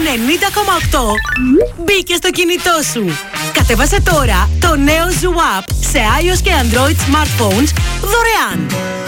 90,8 μπήκε στο κινητό σου. Κατέβασε τώρα το νέο Zoo App σε iOS και Android smartphones δωρεάν.